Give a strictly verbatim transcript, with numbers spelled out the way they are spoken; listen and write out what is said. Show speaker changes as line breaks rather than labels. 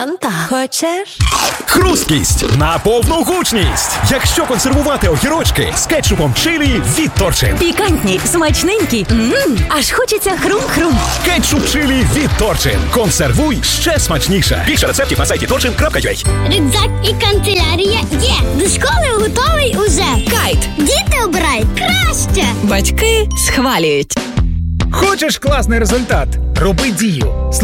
Фанта. Хочеш?
Хрусткість на повну гучність. Якщо консервувати огірочки з кетчупом чилі від Торчин.
Пікантні, смачненькі. Ммм, аж хочеться хрум-хрум.
Кетчуп чилі від Торчин. Консервуй ще смачніше. Більше рецептів на сайті торчин крапка ю а.
Рюкзак і канцелярія є. До школи готовий уже.
Кайт.
Діти обирають краще.
Батьки схвалюють.
Хочеш класний результат? Роби дію.